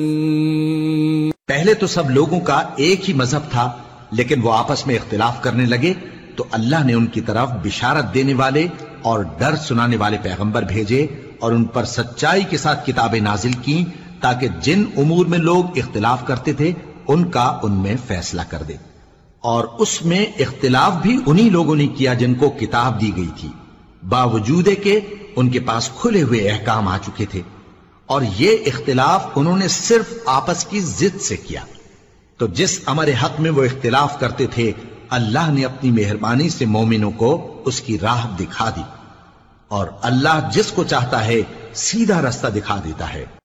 पहले तो सब लोगों का एक ही मजहब था, लेकिन वो आपस में इख्तिलाफ करने लगे तो अल्लाह ने उनकी तरफ बिशारत देने वाले और डर सुनाने वाले पैगंबर भेजे और उन पर सच्चाई के साथ किताबें नाजिल की, ताकि जिन उमूर में लोग इख्तिलाफ करते थे उनका उनमें फैसला कर दे। और उसमें इख्तिलाफ भी उन्हीं लोगों ने किया जिनको किताब दी गई थी, बावजूद के उनके पास खुले हुए अहकाम आ चुके थे, और ये इख्तिलाफ उन्होंने सिर्फ आपस की जिद से किया। तो जिस अमर हक में वो इख्तिलाफ करते थे, अल्लाह ने अपनी मेहरबानी से मोमिनों को उसकी राह दिखा दी, और अल्लाह जिसको चाहता है सीधा रास्ता दिखा देता है।